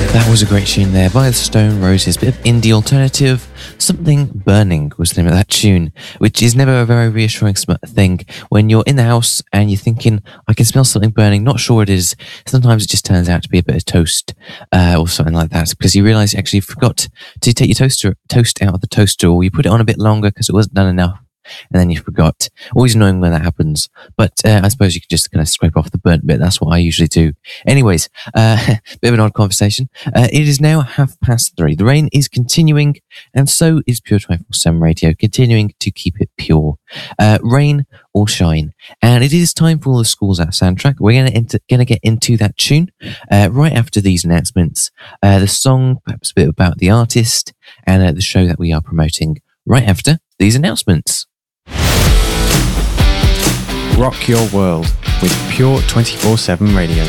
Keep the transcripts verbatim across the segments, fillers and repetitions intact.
That was a great tune there by the Stone Roses, bit of indie alternative. Something Burning was the name of that tune, which is never a very reassuring thing when you're in the house and you're thinking, I can smell something burning, not sure what it is. Sometimes it just turns out to be a bit of toast uh, or something like that, because you realise you actually forgot to take your toaster toast out of the toaster, or you put it on a bit longer because it wasn't done enough, and then you forgot. Always annoying when that happens. But uh, I suppose you can just kind of scrape off the burnt bit. That's what I usually do. Anyways, uh, bit of an odd conversation. Uh, it is now half past three. The rain is continuing, and so is Pure twenty-four seven Radio, continuing to keep it pure. Uh, rain or shine. And it is time for all the Schools Out soundtrack. We're going to going to get into that tune uh, right after these announcements. Uh, the song, perhaps a bit about the artist, and uh, the show that we are promoting right after these announcements. Rock your world with Pure twenty-four seven Radio.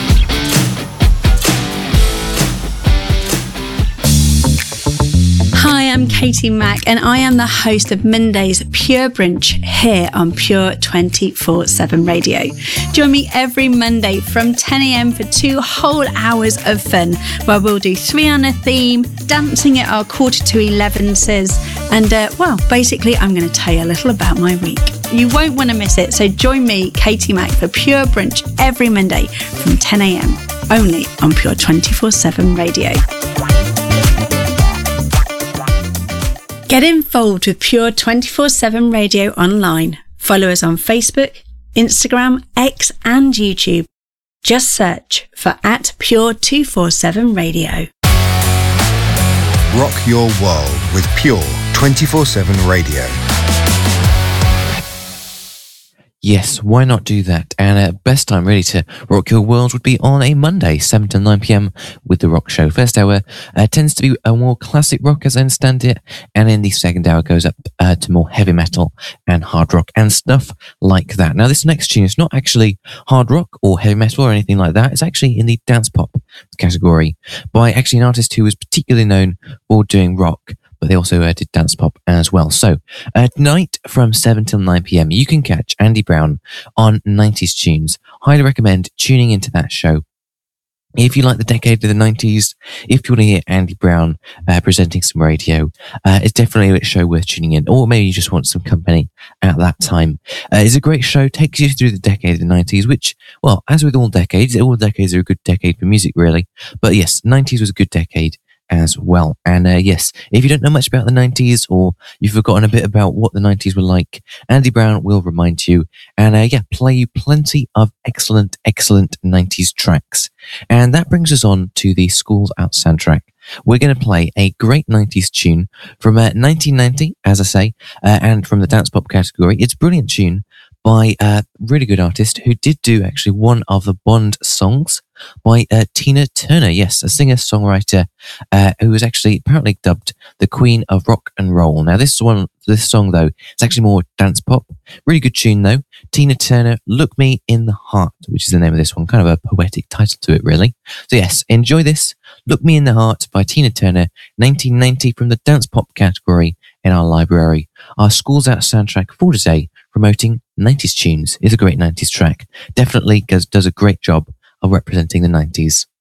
Hi, I'm Katie Mack, and I am the host of Monday's Pure Brunch here on Pure twenty-four seven Radio. Join me every Monday from ten a.m. for two whole hours of fun, where we'll do three on a theme, dancing at our quarter to elevenses, and uh, well, basically I'm going to tell you a little about my week. You won't want to miss it, so join me, Katie Mack, for Pure Brunch every Monday from ten a.m. only on Pure twenty-four seven Radio. Get involved with Pure twenty-four seven Radio online. Follow us on Facebook, Instagram, X and YouTube. Just search for at Pure two forty-seven Radio. Rock your world with Pure twenty-four seven Radio. Yes, why not do that? And uh, best time really to rock your world would be on a Monday, seven to nine p.m. with The Rock Show. First hour uh, tends to be a more classic rock as I understand it, and in the second hour goes up uh, to more heavy metal and hard rock and stuff like that. Now this next tune is not actually hard rock or heavy metal or anything like that. It's actually in the dance pop category by actually an artist who was particularly known for doing rock, but they also uh, did dance pop as well. So uh, tonight from seven till nine p.m. you can catch Andy Brown on nineties tunes. Highly recommend tuning into that show. If you like the decade of the nineties, if you want to hear Andy Brown uh, presenting some radio, uh, it's definitely a show worth tuning in. Or maybe you just want some company at that time. Uh, it's a great show, takes you through the decade of the nineties, which, well, as with all decades, all decades are a good decade for music, really. But yes, nineties was a good decade as well. And uh, yes, if you don't know much about the nineties, or you've forgotten a bit about what the nineties were like, Andy Brown will remind you and uh, yeah, play you plenty of excellent, excellent nineties tracks. And that brings us on to the Schools Out soundtrack. We're going to play a great nineties tune from uh, nineteen ninety, as I say, uh, and from the dance pop category. It's a brilliant tune by a really good artist who did do actually one of the Bond songs by uh, Tina Turner. Yes, a singer-songwriter uh, who was actually apparently dubbed the Queen of Rock and Roll. Now this one, this song though, it's actually more dance pop. Really good tune though. Tina Turner, Look Me in the Heart, which is the name of this one. Kind of a poetic title to it, really. So yes, enjoy this. Look Me in the Heart by Tina Turner, nineteen ninety, from the dance pop category in our library. Our Schools Out soundtrack for today, promoting nineties tunes, is a great nineties track. Definitely does, does a great job of representing the nineties.